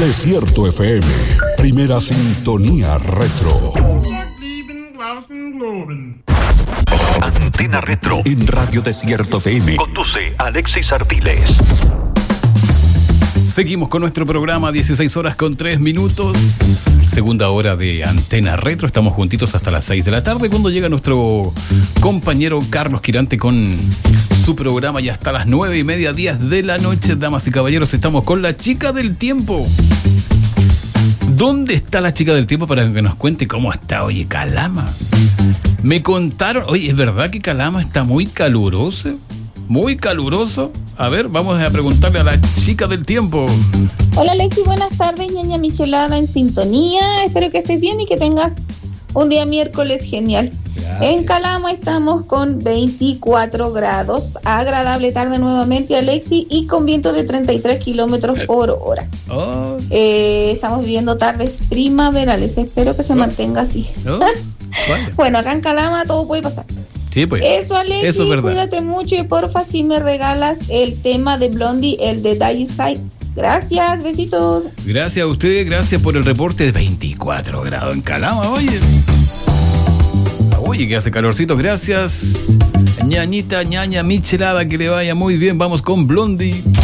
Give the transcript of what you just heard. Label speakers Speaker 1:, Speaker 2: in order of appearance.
Speaker 1: Desierto FM, primera sintonía retro.
Speaker 2: Antena Retro
Speaker 1: En Radio Desierto FM.
Speaker 2: conduce Alexis Ardiles.
Speaker 3: Seguimos con nuestro programa, 16 horas con 3 minutos. Segunda hora de Antena Retro. Estamos juntitos hasta las 6 de la tarde, cuando llega nuestro compañero Carlos Quirante con su programa, y hasta las 9:30, 10 de la noche. Damas y caballeros, estamos con la chica del tiempo. ¿Dónde está la chica del tiempo para que nos cuente cómo está? Oye, Calama. Me contaron, oye, ¿es verdad que Calama está muy caluroso? Muy caluroso. A ver, vamos a preguntarle a la chica del tiempo.
Speaker 4: Hola Alexi, buenas tardes, ñaña Michelada en sintonía. Espero que estés bien y que tengas un día miércoles genial.
Speaker 3: Gracias.
Speaker 4: En Calama estamos con 24 grados. Agradable tarde nuevamente, Alexi, y con viento de 33 kilómetros por hora.
Speaker 3: Oh,
Speaker 4: Estamos viviendo tardes primaverales. Espero que se mantenga así.
Speaker 3: oh, vale.
Speaker 4: Bueno, acá en Calama todo puede pasar.
Speaker 3: Sí, pues.
Speaker 4: Eso, Alexi,
Speaker 3: Eso es verdad.
Speaker 4: cuídate mucho y porfa, si me regalas el tema de Blondie, el de Die Sky. Gracias, besitos.
Speaker 3: Gracias a usted, gracias por el reporte de 24 grados en Calama, oye. Oye, que hace calorcito, gracias. Ñañita, ñaña Michelada, que le vaya muy bien. Vamos con Blondie.